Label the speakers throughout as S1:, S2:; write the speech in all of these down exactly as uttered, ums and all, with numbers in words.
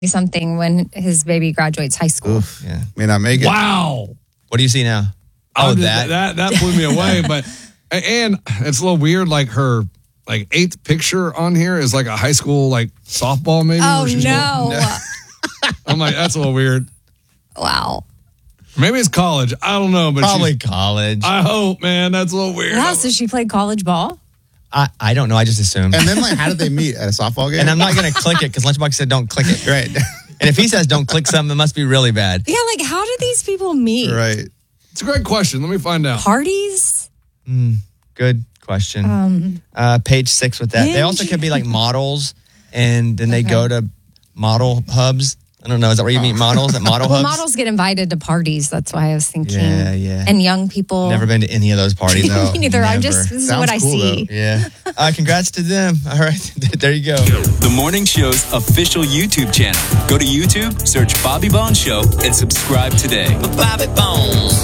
S1: something when his baby graduates high school.
S2: Oof, yeah.
S3: May not make it.
S4: Wow.
S2: What do you see now?
S4: Oh,
S2: Oh,
S4: just,
S2: that.
S4: that that blew me away. But and it's a little weird. Like her like eighth picture on here is like a high school like softball maybe.
S1: Oh,
S4: where she's
S1: no.
S4: more- I'm like, that's a little weird.
S1: Wow.
S4: Maybe it's college. I don't know, but
S2: Probably
S4: she's-
S2: college.
S4: I hope, man. That's a little weird.
S1: Wow, so she played college ball?
S2: I, I don't know. I just assumed.
S3: And then, like, how did they meet? At a softball game?
S2: And I'm not going to click it because Lunchbox said don't click it.
S3: Right.
S2: And if he says don't click something, it must be really bad.
S1: Yeah, like how do these people meet?
S3: Right.
S4: It's a great question. Let me find out.
S1: Parties?
S2: Mm, good question.
S1: Um,
S2: uh, page six with that. They also could be like models, and then they
S1: Okay.
S2: go to model hubs. I don't know. Is that where you meet models at model
S1: well,
S2: hubs?
S1: models get invited to parties. That's why I was thinking.
S2: Yeah, yeah.
S1: And young people.
S2: Never been to any of those parties. No,
S1: Me neither. I'm
S2: never.
S1: just, this is
S3: Sounds
S1: what I
S3: cool,
S1: see.
S2: Yeah. Uh, congrats to them. All right. There you go.
S5: The Morning Show's official YouTube channel. Go to YouTube, search Bobby Bones Show, and subscribe today.
S2: Bobby Bones.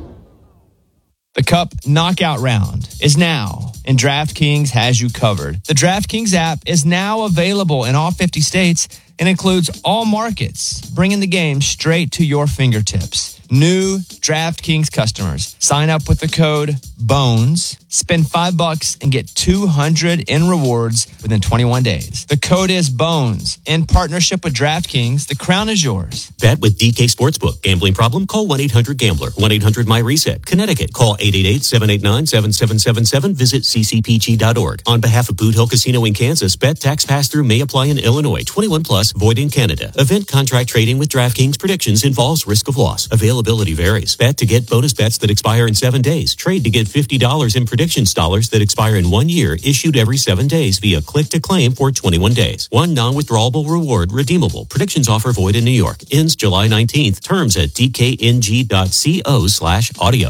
S2: The Cup Knockout Round is now, and DraftKings has you covered. The DraftKings app is now available in all fifty states and includes all markets, bringing the game straight to your fingertips. New DraftKings customers sign up with the code BONES, spend five bucks and get two hundred in rewards within twenty-one days. The code is BONES. In partnership with DraftKings, the crown is yours.
S6: Bet with D K Sportsbook. Gambling problem? Call one eight hundred gambler. one eight hundred my reset. Connecticut. Call eight eight eight, seven eight nine, seven seven seven seven. Visit c c p g dot org. On behalf of Boot Hill Casino in Kansas, bet tax pass-through may apply in Illinois. twenty-one plus, void in Canada. Event contract trading with DraftKings predictions involves risk of loss. Availability varies. Bet to get bonus bets that expire in seven days. Trade to get fifty dollars in predictions dollars that expire in one year, issued every seven days via click to claim for twenty-one days. One non-withdrawable reward redeemable. Predictions offer void in New York. Ends July nineteenth. Terms at d k n g dot co slash audio.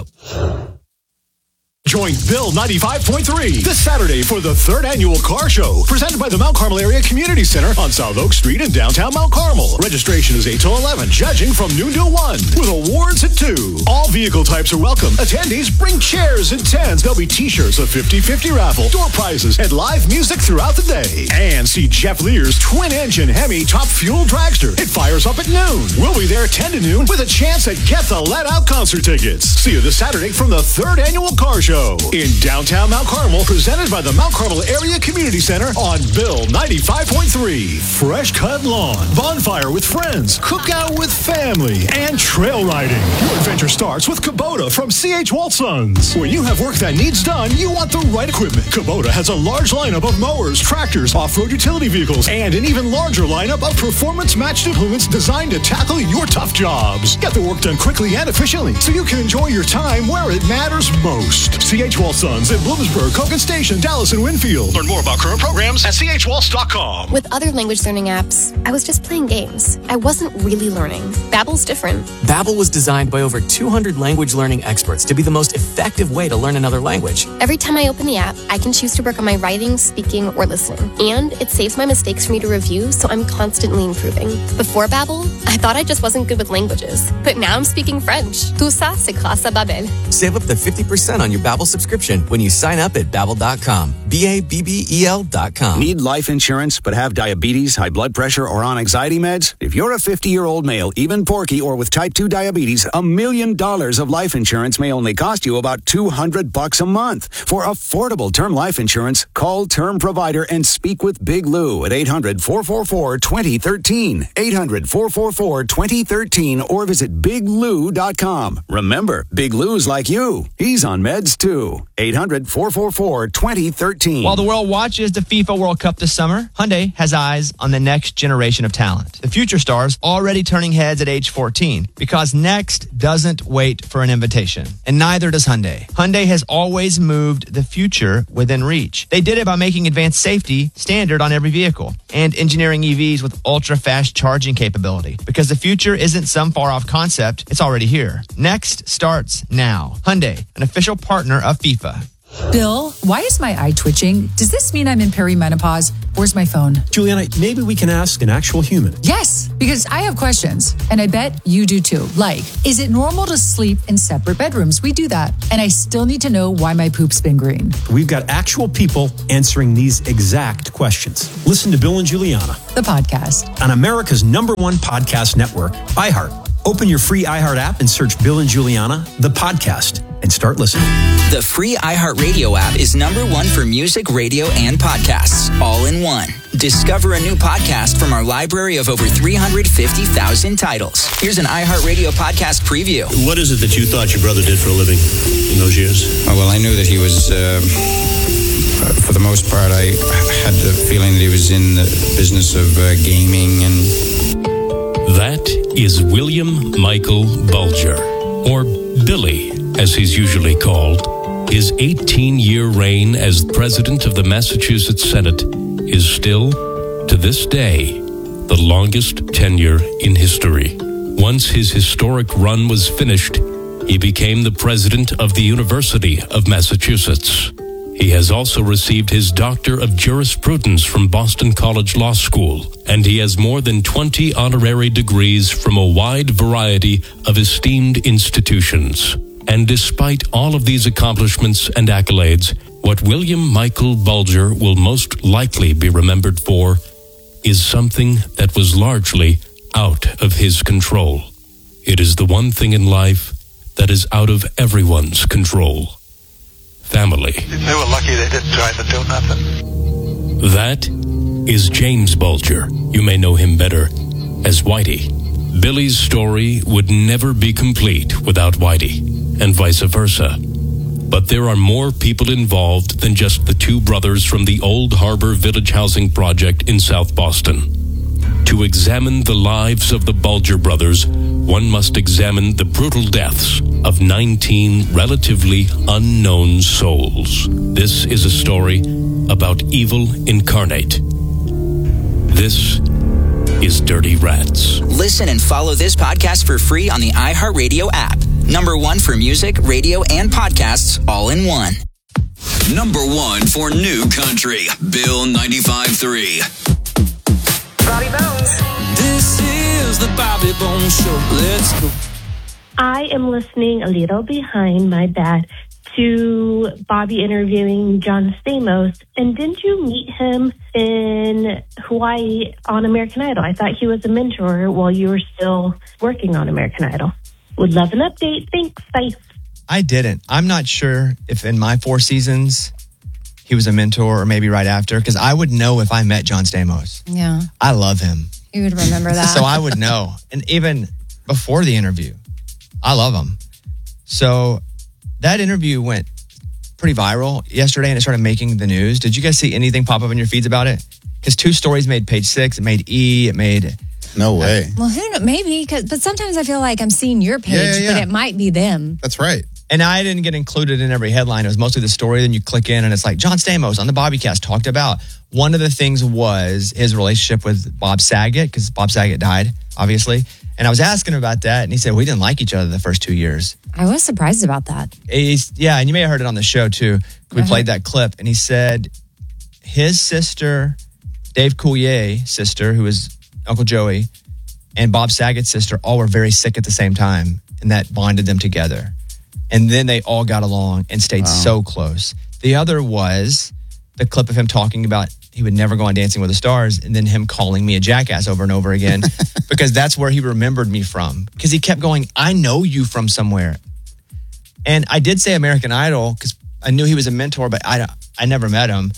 S7: Join Bill ninety-five point three this Saturday for the third annual car show presented by the Mount Carmel Area Community Center on South Oak Street in downtown Mount Carmel. Registration is eight till eleven, judging from noon to one, with awards at two. All vehicle types are welcome. Attendees bring chairs and tents. There'll be t-shirts, a fifty-fifty raffle, door prizes, and live music throughout the day. And see Jeff Lear's twin-engine Hemi Top Fuel Dragster. It fires up at noon. We'll be there ten to noon with a chance at Get the Let Out concert tickets. See you this Saturday from the third annual car show in downtown Mount Carmel, presented by the Mount Carmel Area Community Center on Bill ninety-five point three. Fresh cut lawn, bonfire with friends, cookout with family, and trail riding. Your adventure starts with Kubota from C H Waltons. When you have work that needs done, you want the right equipment. Kubota has a large lineup of mowers, tractors, off-road utility vehicles, and an even larger lineup of performance-matched implements designed to tackle your tough jobs. Get the work done quickly and efficiently so you can enjoy your time where it matters most. C H Waltons in Bloomsburg, Cogan Station, Dallas, and Winfield. Learn more about current programs at c h waltz dot com.
S8: With other language learning apps, I was just playing games. I wasn't really learning. Babbel's different.
S9: Babbel was designed by over two hundred language learning experts to be the most effective way to learn another language.
S8: Every time I open the app, I can choose to work on my writing, speaking, or listening. And it saves my mistakes for me to review, so I'm constantly improving. Before Babbel, I thought I just wasn't good with languages. But now I'm speaking French. Tout ça, c'est grâce à Babbel.
S9: Save up to fifty percent on your Babbel subscription when you sign up at babbel dot com. B A B B E L dot com.
S10: Need life insurance but have diabetes, high blood pressure, or on anxiety meds? If you're a fifty-year-old male, even porky, or with type two diabetes, a million dollars of life insurance may only cost you about two hundred bucks a month. For affordable term life insurance, call Term Provider and speak with Big Lou at eight hundred, four four four, two zero one three. eight hundred, four four four, two zero one three or visit big lou dot com. Remember, Big Lou's like you. He's on meds too. eight hundred, four four four, two zero one three.
S2: While the world watches the FIFA World Cup this summer, Hyundai has eyes on the next generation of talent. The future stars already turning heads at age fourteen because next doesn't wait for an invitation. And neither does Hyundai. Hyundai has always moved the future within reach. They did it by making advanced safety standard on every vehicle and engineering E Vs with ultra-fast charging capability. Because the future isn't some far-off concept, it's already here. Next starts now. Hyundai, an official partner of FIFA.
S11: Bill, why is my eye twitching? Does this mean I'm in perimenopause? Where's my phone?
S6: Juliana, maybe we can ask an actual human.
S11: Yes, because I have questions, and I bet you do too. Like, is it normal to sleep in separate bedrooms? We do that. And I still need to know why my poop's been green.
S6: We've got actual people answering these exact questions. Listen to Bill and Juliana,
S11: The podcast.
S6: on America's number one podcast network, iHeart. Open your free iHeart app and search Bill and Juliana, the podcast, and start listening.
S12: The free iHeartRadio app is number one for music, radio, and podcasts, all in one. Discover a new podcast from our library of over three hundred fifty thousand titles. Here's an iHeartRadio podcast preview.
S13: What is it that you thought your brother did for a living in those years?
S14: Oh, well, I knew that he was, uh, for the most part, I had the feeling that he was in the business of uh, gaming and...
S15: That is William Michael Bulger, or Billy, as he's usually called. His eighteen-year reign as president of the Massachusetts Senate is still, to this day, the longest tenure in history. Once his historic run was finished, he became the president of the University of Massachusetts. He has also received his Doctor of Jurisprudence from Boston College Law School, and he has more than twenty honorary degrees from a wide variety of esteemed institutions. And despite all of these accomplishments and accolades, what William Michael Bulger will most likely be remembered for is something that was largely out of his control. It is the one thing in life that is out of everyone's control. Family.
S16: They were lucky they didn't try to do nothing.
S15: That is James Bulger. You may know him better as Whitey. Billy's story would never be complete without Whitey, and vice versa. But there are more people involved than just the two brothers from the Old Harbor Village Housing Project in South Boston. To examine the lives of the Bulger brothers, one must examine the brutal deaths of nineteen relatively unknown souls. This is a story about evil incarnate. This is Dirty Rats.
S12: Listen and follow this podcast for free on the iHeartRadio app. Number one for music, radio, and podcasts, all in one.
S5: Number one for new country, Bill ninety-five point three.
S17: Bobby Bones.
S18: This is the Bobby Bones Show. Let's go.
S17: I am listening a little behind my dad to Bobby interviewing John Stamos. And didn't you meet him in Hawaii on American Idol? I thought he was a mentor while you were still working on American Idol. Would love an update. Thanks. Bye.
S2: I didn't. I'm not sure if in my four seasons he was a mentor or maybe right after, because I would know if I met John Stamos.
S1: Yeah.
S2: I love him.
S1: You would remember that.
S2: So I would know. And even before the interview, I love him. So that interview went pretty viral yesterday and it started making the news. Did you guys see anything pop up in your feeds about it? Because two stories made page six. It made E. It made...
S3: No way.
S1: Well, who knows? Maybe, cause, but sometimes I feel like I'm seeing your page,
S2: Yeah, yeah, yeah.
S1: but it might be them.
S3: That's right.
S2: And I didn't get included in every headline. It was mostly the story. Then you click in and it's like, John Stamos on the Bobbycast talked about. One of the things was his relationship with Bob Saget, because Bob Saget died, obviously. And I was asking him about that. And he said, we didn't like each other the first two years.
S1: I was surprised about that.
S2: He's, yeah, and you may have heard it on the show too. We played that clip. And he said his sister, Dave Coulier's sister, who was Uncle Joey, and Bob Saget's sister all were very sick at the same time. And that bonded them together. And then they all got along and stayed wow. so close. The other was the clip of him talking about he would never go on Dancing with the Stars, and then him calling me a jackass over and over again, because that's where he remembered me from. Because he kept going, I know you from somewhere. And I did say American Idol because I knew he was a mentor, but I, I never met him.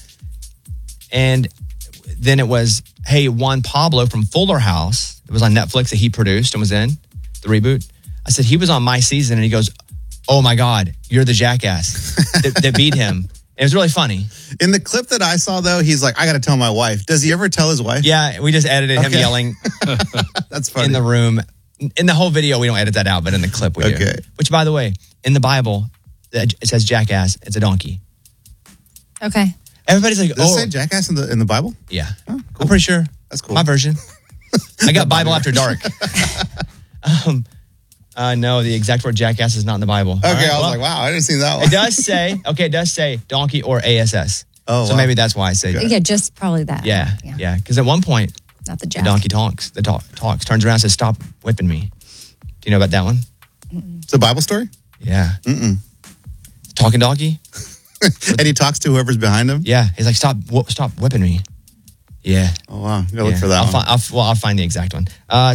S2: And then it was, hey, Juan Pablo from Fuller House. It was on Netflix that he produced and was in the reboot. I said, he was on my season. And he goes, oh my God, you're the jackass that, that beat him. It was really funny.
S3: In the clip that I saw, though, he's like, I got to tell my wife. Does he ever tell his wife?
S2: Yeah, we just edited him
S3: Okay.
S2: yelling
S3: That's funny.
S2: in the room. In the whole video, we don't edit that out, but in the clip we do.
S3: Okay.
S2: Which, by the way, in the Bible, it says jackass. It's a donkey.
S1: Okay.
S2: Everybody's like,
S3: Does
S2: oh.
S3: it say jackass in the in the Bible?
S2: Yeah. Oh, cool. I'm pretty sure.
S3: That's cool.
S2: My version. I got Bible After Dark. um, Uh, no, the exact word jackass is not in the Bible.
S3: Okay,
S2: All right,
S3: I was
S2: well,
S3: like, wow, I didn't see that one.
S2: It does say, okay, it does say donkey or A S S.
S3: Oh,
S2: so
S3: wow.
S2: maybe that's why I say that.
S1: Yeah, just probably that.
S2: Yeah, yeah. Because at one point,
S1: Not the
S2: the
S1: jack.
S2: donkey talks, the talk, talks, turns around and says, stop whipping me. Do you know about that one?
S3: It's a Bible story?
S2: Yeah.
S3: Mm-mm.
S2: Talking donkey?
S3: And he talks to whoever's behind him?
S2: Yeah. He's like, stop wh- stop whipping me. Yeah.
S3: Oh, wow. You gotta
S2: Yeah.
S3: look for that
S2: I'll
S3: one.
S2: Fi- I'll, well, I'll find the exact one. Uh,